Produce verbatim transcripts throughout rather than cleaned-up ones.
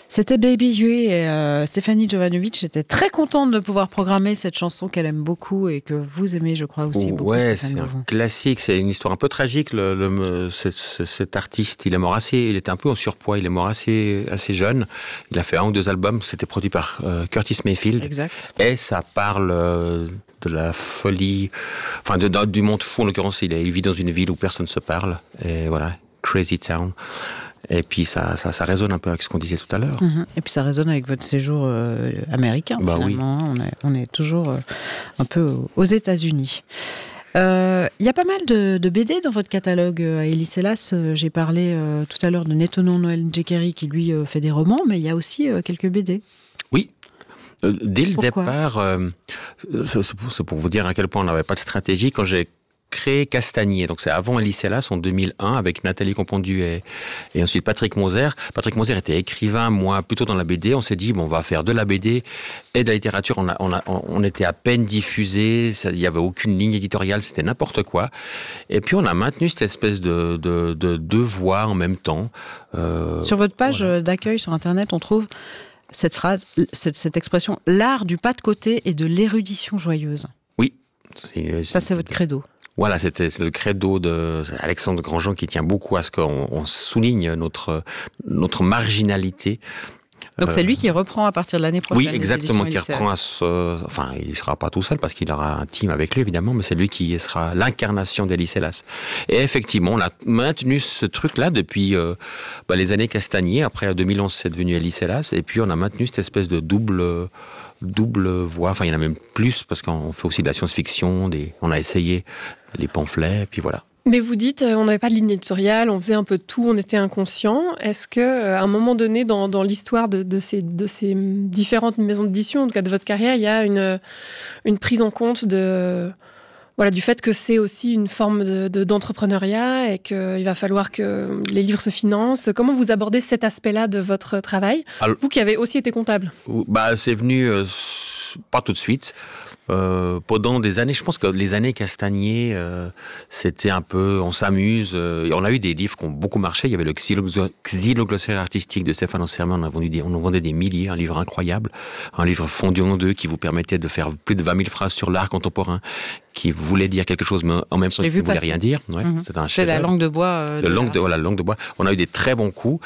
C'était Baby You et euh, Stéphanie Jovanovic était très contente de pouvoir programmer cette chanson qu'elle aime beaucoup et que vous aimez, je crois, aussi beaucoup. Ouais, Stéphane c'est Gauvin. un classique, c'est une histoire un peu tragique. Le, le, cet, cet artiste, il est mort assez, il était un peu en surpoids, il est mort assez, assez jeune. Il a fait un ou deux albums, c'était produit par euh, Curtis Mayfield. Exact. Et ça parle euh, de la folie, enfin de, de, du monde fou en l'occurrence. Il, est, il vit dans une ville où personne se parle. Et voilà, Crazy Town. Et puis ça, ça, ça résonne un peu avec ce qu'on disait tout à l'heure. Mmh. Et puis ça résonne avec votre séjour euh, américain, bah finalement. Oui. On est, on est toujours euh, un peu aux États-Unis. Il euh, y a pas mal de, de B D dans votre catalogue à Elie Selas. Euh, j'ai parlé euh, tout à l'heure de N'étonnons Noël Djekeri qui lui euh, fait des romans, mais il y a aussi euh, quelques B D. Oui. Euh, dès le Pourquoi départ, euh, c'est, pour, c'est pour vous dire à quel point on n'avait pas de stratégie. Quand j'ai créé Castagnier, donc c'est avant Elie Selas en deux mille un avec Nathalie Compondu et, et ensuite Patrick Moser. Patrick Moser était écrivain, moi plutôt dans la B D. On s'est dit bon, on va faire de la B D et de la littérature. On, a, on, a, on était à peine diffusé, il n'y avait aucune ligne éditoriale, c'était n'importe quoi. Et puis on a maintenu cette espèce de, de, de deux voies en même temps. Euh, sur votre page voilà. d'accueil sur Internet, on trouve cette phrase, cette, cette expression, l'art du pas de côté et de l'érudition joyeuse. Oui. C'est, Ça, c'est votre credo. Voilà, c'était le credo de Alexandre Grandjean qui tient beaucoup à ce qu'on on souligne notre, notre marginalité. Donc euh, c'est lui qui reprend à partir de l'année prochaine. Oui, exactement, qui reprend à ce... Enfin, il ne sera pas tout seul parce qu'il aura un team avec lui, évidemment, mais c'est lui qui sera l'incarnation d'Elie Selas. Et effectivement, on a maintenu ce truc-là depuis euh, bah, les années Castagnier. Après, en deux mille onze, c'est devenu Elie Selas. Et puis, on a maintenu cette espèce de double... double voix, enfin il y en a même plus parce qu'on fait aussi de la science-fiction, des... on a essayé les pamphlets, puis voilà. Mais vous dites, on n'avait pas de ligne éditoriale, on faisait un peu de tout, on était inconscient. Est-ce qu'à un moment donné, dans, dans l'histoire de, de, ces, de ces différentes maisons d'édition, en tout cas de votre carrière, il y a une, une prise en compte de... Voilà, du fait que c'est aussi une forme de, de, d'entrepreneuriat et qu'il va falloir que les livres se financent. Comment vous abordez cet aspect-là de votre travail ? Alors, vous qui avez aussi été comptable. Bah, c'est venu euh, pas tout de suite. Euh, pendant des années, je pense que les années Castagnier, euh, c'était un peu, on s'amuse. Euh, on a eu des livres qui ont beaucoup marché. Il y avait le Xyloglossaire artistique de Stéphane Ansermet. On, a vendu des, on en vendait des milliers, un livre incroyable. Un livre fondu en deux qui vous permettait de faire plus de vingt mille phrases sur l'art contemporain, qui voulait dire quelque chose, mais en même temps, qui ne voulait rien dire. Ouais, mmh. C'était un C'est la langue de bois. Euh, de de langue de, voilà, la langue de bois. On a eu des très bons coups.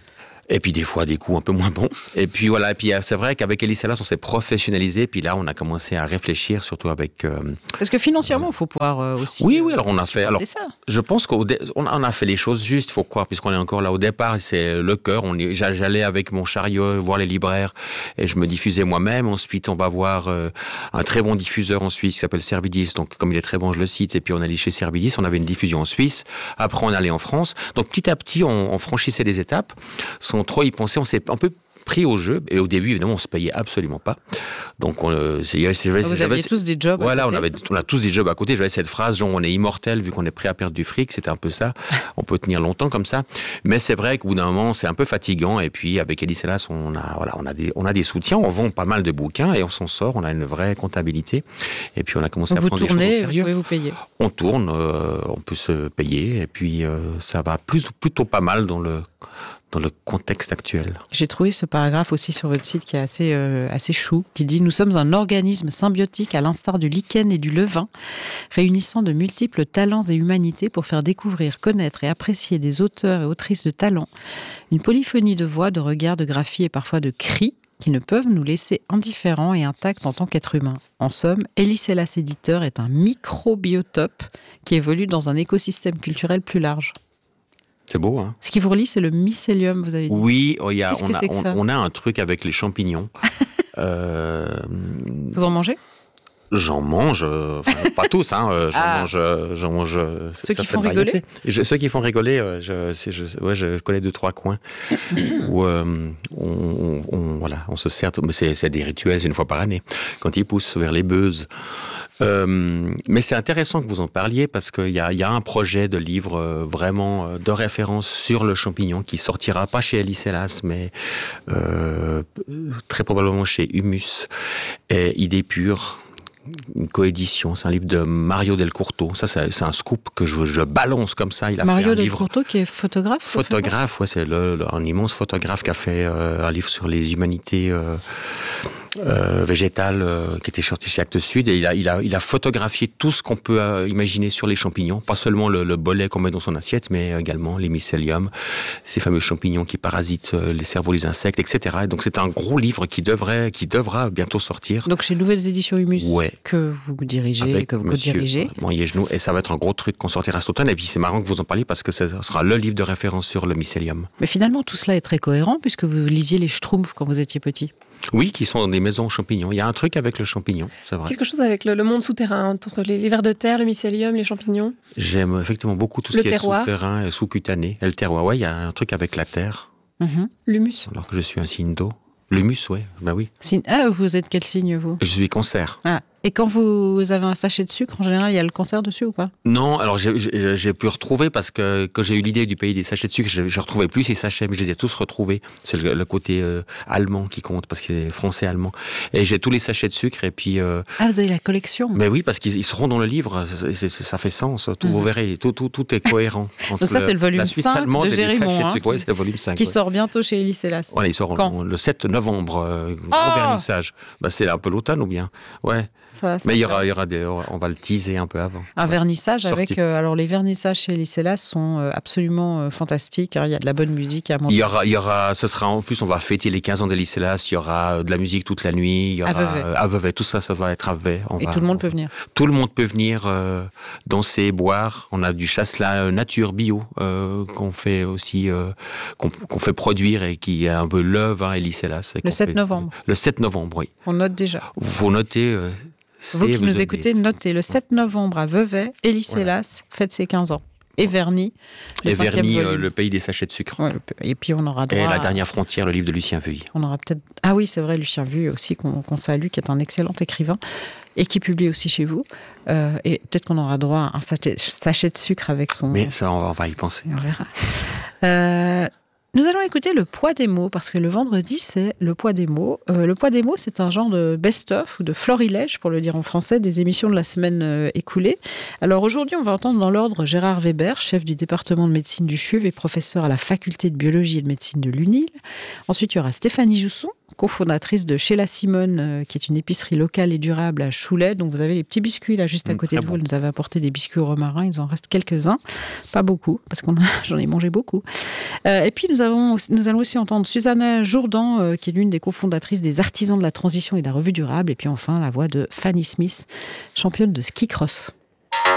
Et puis des fois des coups un peu moins bons. Et puis voilà, et puis c'est vrai qu'avec Elie Selas, on s'est professionnalisé. Puis là, on a commencé à réfléchir, surtout avec. Euh, Parce que financièrement, il faut pouvoir euh, aussi. Oui, oui. Alors on a fait. Alors, ça. Je pense qu'on dé... on a fait les choses justes. Il faut croire, puisqu'on est encore là au départ. C'est le cœur. On est... J'allais avec mon chariot voir les libraires et je me diffusais moi-même. Ensuite, on va voir euh, un très bon diffuseur en Suisse qui s'appelle Servidis. Donc, comme il est très bon, je le cite. Et puis on allait chez Servidis. On avait une diffusion en Suisse. Après, on allait en France. Donc, petit à petit, on, on franchissait les étapes. Son trop y penser, on s'est un peu pris au jeu, et au début, évidemment, on se payait absolument pas. Donc, on, euh, c'est, c'est, Vous c'est, aviez c'est, tous des jobs voilà, à côté. on avait, on a tous des jobs à côté. J'avais cette phrase, genre, on est immortel vu qu'on est prêt à perdre du fric. C'était un peu ça. On peut tenir longtemps comme ça. Mais c'est vrai qu'au bout d'un moment, c'est un peu fatigant. Et puis, avec Elie Selas, on a, voilà, on a des, on a des soutiens. On vend pas mal de bouquins et on s'en sort. On a une vraie comptabilité. Et puis, on a commencé Donc à prendre tournez, des choses au sérieux. Vous pouvez vous payer. On tourne, euh, on peut se payer. Et puis, euh, ça va plus, plutôt pas mal dans le, dans le contexte actuel. J'ai trouvé ce paragraphe aussi sur votre site qui est assez, euh, assez chou, qui dit « Nous sommes un organisme symbiotique à l'instar du lichen et du levain, réunissant de multiples talents et humanités pour faire découvrir, connaître et apprécier des auteurs et autrices de talent, une polyphonie de voix, de regards, de graphies et parfois de cris qui ne peuvent nous laisser indifférents et intacts en tant qu'être humain. En somme, Elie Selas éditeur est un microbiotope qui évolue dans un écosystème culturel plus large. » C'est beau, hein. Ce qui vous relie, c'est le mycélium, vous avez dit. Oui, oh, y a, Qu'est-ce on, que a, c'est que on, ça on a un truc avec les champignons. euh, vous en mangez ? J'en mange, enfin, pas tous, hein. J'en ah. mange, j'en mange. Ceux qui font rigoler. Je, ceux qui font rigoler, je, c'est, je, ouais, je connais deux trois coins où euh, on, on, on, voilà, on se sert. Mais c'est, c'est des rituels, c'est une fois par année, quand ils poussent vers les beuses. Euh, mais c'est intéressant que vous en parliez parce qu'il y a, y a un projet de livre euh, vraiment euh, de référence sur le champignon qui sortira pas chez Elie Selas, mais euh, très probablement chez Humus et Idées Pures, une coédition. C'est un livre de Mario Del Curto. Ça, c'est, c'est un scoop que je, je balance comme ça. Il a Mario fait un Del livre... Curto, qui est photographe. Photographe, ouais, c'est le, le, un immense photographe qui a fait euh, un livre sur les humanités euh, euh, végétales euh, qui était sorti chez Actes Sud. Et il a, il a, il a photographié tout ce qu'on peut euh, imaginer sur les champignons. Pas seulement le, le bolet qu'on met dans son assiette, mais également les mycéliums, ces fameux champignons qui parasitent euh, les cerveaux, les insectes, et cetera. Et donc c'est un gros livre qui devrait, qui devra bientôt sortir. Donc chez Nouvelles Éditions Humus, ouais. que vous dirigez, avec que vous Monsieur co-dirigez. Genoux, et ça va être un gros truc qu'on sortira cet automne. Et puis c'est marrant que vous en parliez parce que ça sera le livre de référence sur le mycélium. Mais finalement, tout cela est très cohérent puisque vous lisiez les Schtroumpfs quand vous étiez petit. Oui, qui sont dans des maisons champignons. Il y a un truc avec le champignon, c'est vrai. Quelque chose avec le, le monde souterrain, entre les, les vers de terre, le mycélium, les champignons. J'aime effectivement beaucoup tout ce le qui terroir. est souterrain et sous-cutané. Et le terroir, ouais, il y a un truc avec la terre. Mm-hmm. L'humus. Alors que je suis un signe d'eau. L'humus, ouais, bah oui. Signe... Ah, vous êtes quel signe, vous ? Je suis cancer. Ah. Et quand vous avez un sachet de sucre, en général, il y a le cancer dessus ou pas ? Non, alors j'ai, j'ai, j'ai pu retrouver parce que quand j'ai eu l'idée du pays des sachets de sucre, je ne retrouvais plus ces sachets, mais je les ai tous retrouvés. C'est le, le côté euh, allemand qui compte parce que c'est français-allemand. Et j'ai tous les sachets de sucre et puis... Euh... Ah, vous avez la collection ? Mais oui, parce qu'ils ils seront dans le livre, c'est, c'est, ça fait sens. Tout, mmh. Vous verrez, tout, tout, tout est cohérent. Donc ça, le, c'est le volume cinq de Gérimont, hein, ouais, c'est le volume cinq. Qui ouais. sort bientôt chez Elie Sellas. Voilà, il sort Quand le sept novembre, euh, gros oh vernissage. Bah, c'est un peu l'automne ou bien ? Ouais. Ça, ça mais il y aura, il y aura des, on va le teaser un peu avant. Un ouais. vernissage Sorti. avec, euh, alors les vernissages chez Elie Sellas sont euh, absolument euh, fantastiques. Il y a de la bonne musique à monter. Il y aura, il y aura, ce sera en plus, on va fêter les quinze ans d'Elie Sellas. Il y aura de la musique toute la nuit. Il y aura à Vevey. Euh, à Vevey. Tout ça, ça va être à Vevey. On Et va, tout le monde on, peut venir. Tout le monde peut venir euh, danser, boire. On a du chasselas nature bio euh, qu'on fait aussi, euh, qu'on, qu'on fait produire et qui est un peu le vin Elie Sellas. Le sept novembre. Le sept novembre, oui. On note déjà. Vous notez. Euh, Vous qui vous nous oubliez. écoutez, notez le sept novembre à Vevey, Elie Sellas voilà. fête ses quinze ans. Et Verny, le Et Verny, euh, le pays des sachets de sucre. Ouais, et puis on aura droit Et la à... dernière frontière, le livre de Lucien Vuille. On aura peut-être... Ah oui, c'est vrai, Lucien Vuille aussi, qu'on, qu'on salue, qui est un excellent écrivain et qui publie aussi chez vous. Euh, et peut-être qu'on aura droit à un sachet, sachet de sucre avec son... Mais ça, on va, on va y penser. On verra. Euh... Nous allons écouter le poids des mots, parce que le vendredi, c'est le poids des mots. Euh, le poids des mots, c'est un genre de best-of ou de florilège, pour le dire en français, des émissions de la semaine euh, écoulée. Alors aujourd'hui, on va entendre dans l'ordre Gérard Weber, chef du département de médecine du C H U V et professeur à la faculté de biologie et de médecine de l'U N I L. Ensuite, il y aura Stéphanie Jousson, cofondatrice de Chez la Simone, euh, qui est une épicerie locale et durable à Choulais. Donc vous avez les petits biscuits là juste à côté mmh, de vous. Bon. Elle nous avait apporté des biscuits au romarin. Il en reste quelques-uns, pas beaucoup, parce que j'en ai mangé beaucoup. Euh, et puis nous avons, nous allons aussi entendre Susanna Jourdan, euh, qui est l'une des cofondatrices des Artisans de la transition et de la revue durable. Et puis enfin la voix de Fanny Smith, championne de ski cross.